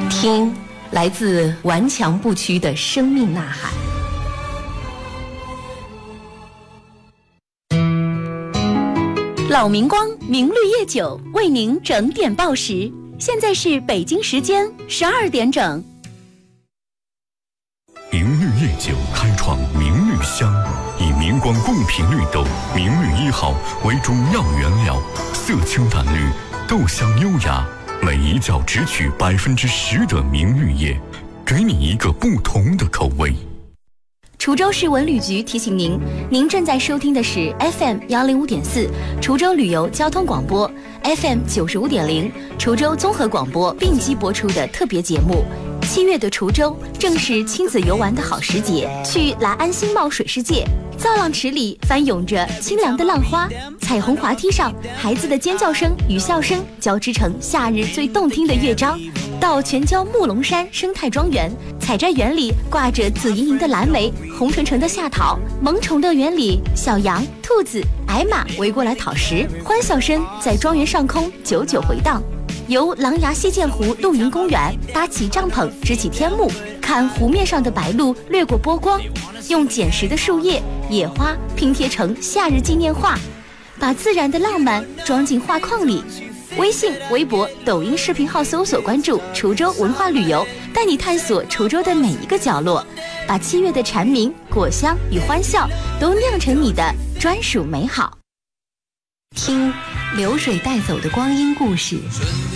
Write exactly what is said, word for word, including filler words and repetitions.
听，来自顽强不屈的生命呐喊。老明光明绿叶酒为您整点报时，现在是北京时间十二点整。 明绿叶酒开创明绿香，以明光贡品绿豆明绿一号为主要原料，色清淡绿，豆香优雅，每一角只取百分之十的明绿叶，给你一个不同的口味。 滁州市文旅局提醒您，您正在收听的是 F M 幺零五点四滁州旅游交通广播 ，F M 九十五点零滁州综合广播并机播出的特别节目。七月的滁州正是亲子游玩的好时节，去来安新茂水世界，造浪池里翻涌着清凉的浪花，彩虹滑梯上孩子的尖叫声与笑声交织成夏日最动听的乐章。到全椒木龙山生态庄园，采摘园里挂着紫莹莹的蓝莓，红澄澄的夏桃，萌宠乐园里小羊、兔子、矮马围过来讨食，欢笑声在庄园上空久久回荡。由狼牙溪涧湖露营公园搭起帐篷支起天幕，看湖面上的白鹭掠过波光，用捡拾的树叶、野花拼贴成夏日纪念画，把自然的浪漫装进画框里。微信、微博、抖音视频号搜索关注滁州文化旅游，带你探索滁州的每一个角落，把七月的蝉鸣、果香与欢笑都酿成你的专属美好。听流水带走的光阴故事。